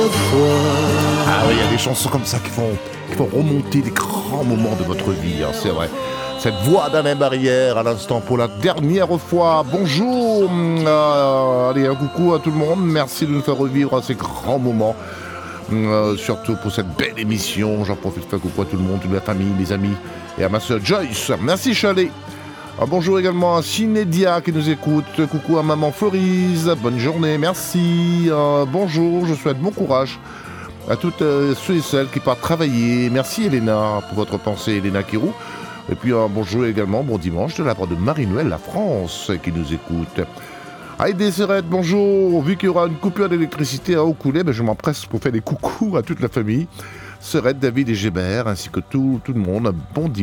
Ah oui, il y a des chansons comme ça qui font remonter des grands moments de votre vie, hein, c'est vrai. Cette voix d'Alain Barrière à l'instant pour la dernière fois. Bonjour, allez, un coucou à tout le monde. Merci de nous faire revivre ces grands moments. Surtout pour cette belle émission. J'en profite pour faire coucou à tout le monde, toute la famille, les amis et à ma soeur Joyce. Merci Chalet. Bonjour également à Cinédia qui nous écoute. Coucou à maman Florise. Bonne journée, merci. Bonjour, je souhaite bon courage à toutes ceux et celles qui partent travailler. Merci Elena pour votre pensée, Elena Kirou. Et puis bonjour également, bon dimanche de la part de Marie-Noël La France qui nous écoute. Heidi Serrette, bonjour. Vu qu'il y aura une coupure d'électricité à Haut-Coulet, je m'empresse pour faire des coucous à toute la famille. Serrette, David et Gébert, ainsi que tout le monde. Bon dimanche.